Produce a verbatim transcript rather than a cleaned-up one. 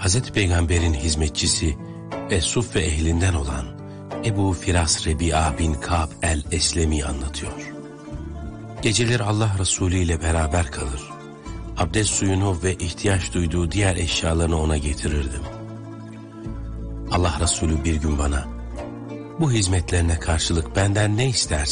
Hazreti Peygamber'in hizmetçisi ve Suffe ehlinden olan Ebu Firas Rebi'a bin Ka'b el-Eslemi anlatıyor. Geceleri Allah Resulü ile beraber kalır, abdest suyunu ve ihtiyaç duyduğu diğer eşyalarını ona getirirdim. Allah Resulü bir gün bana, "Bu hizmetlerine karşılık benden ne istersin?"